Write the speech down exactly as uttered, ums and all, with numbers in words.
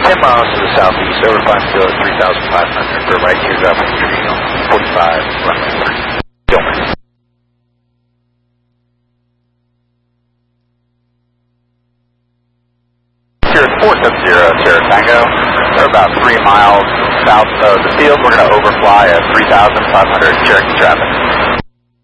ten miles to the southeast, over five still at three thousand five hundred for right teardrop entry on forty-five, runway three. Gilman. Here at four seven zero, Sierra Tango. We're about three miles south of the field. We're going to overfly at three thousand five hundred Cherokee traffic.